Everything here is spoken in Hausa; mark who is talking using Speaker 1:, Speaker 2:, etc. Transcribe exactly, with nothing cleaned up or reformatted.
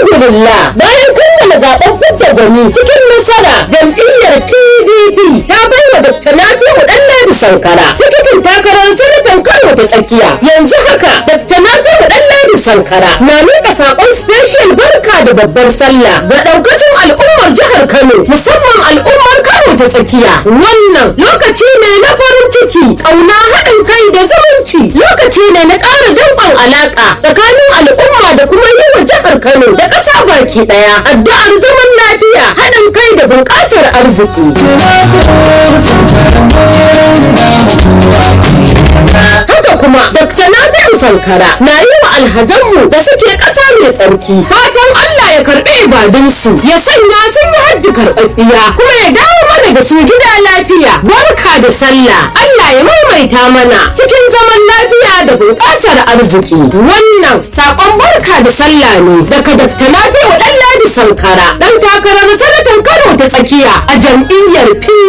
Speaker 1: alhamdulillah bayan kammala zaben fidda gwani cikin nasara jam'iyyar P D P ta bai wa Dakta Nafi'u Ɗanladi Sankara tikitin takarar sanatan Kano ta tsakiya. Yanzu haka Dakta Nafi'u Ɗanladi Sankara na miƙa saƙon special barka da babbar sallah ga ɗaukacin al'ummar jihar Kano musamman al'ummar Kano ta tsakiya. Wannan lokaci ne na farin ciki, ƙauna, haɗin kai da zumunci. Lokaci ne na ƙara danƙon alaƙa tsakanin al'umma da kuma yi wa jihar Kano da ƙasa baki ɗaya addu'ar zaman lafiya, haɗin kai da bunƙasar arziki. Haka kuma Dakta Nafi'u Sankara na yi wa alhazanmu da suke ƙasa mai tsarki fatan Allah ya karɓi ibadunsu, ya sanya sun yi hajji karɓaɓɓiya kuma ya dawo mana da su gida lafiya. Barka da sallah, Allah ya maimaita mana cikin zaman lafiya da bunƙasar arziki. Wannan saƙon barka da sallah ne daga Dakta Nafi'u Ɗanladi Sankara, ɗan takarar sanatan Kano ta tsakiya a jam'iyyar P